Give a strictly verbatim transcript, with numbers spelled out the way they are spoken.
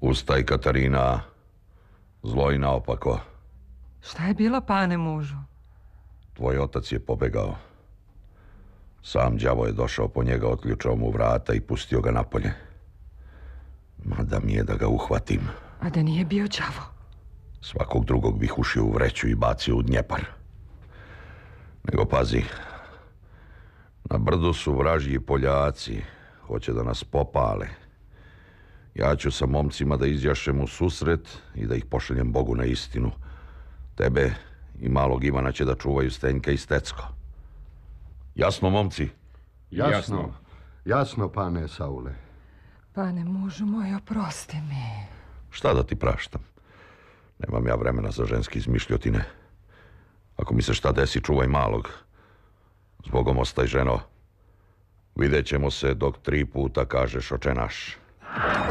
Ustaj, Katarina, zlo i naopako. Šta je bilo, pane mužu? Tvoj otac je pobegao. Sam đavo je došao po njega, otključao mu vrata i pustio ga napolje. Mada mi je da ga uhvatim. A da nije bio đavo? Svakog drugog bih ušio u vreću i bacio u Dnjepar. Nego pazi, na brdu su vražji Poljaci, hoće da nas popale. Ja ću sa momcima da izjašem u susret i da ih pošaljem Bogu na istinu. Tebe i malog Ivana će da čuvaju Stenjka i Stecko. Jasno, momci? Jasno, jasno, pane Saule. Pane mužu moj, oprosti mi. Šta da ti praštam? Nemam ja vremena za ženske izmišljotine. Ako mi se šta desi, čuvaj malog. Zbogom ostaj, ženo. Vidjet ćemo se dok tri puta kažeš oče naš.